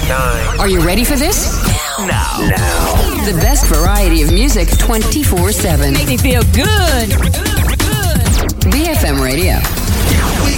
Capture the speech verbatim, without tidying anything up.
nine. Are you ready for this? Now. Now. The best variety of music twenty-four seven. Make me feel good.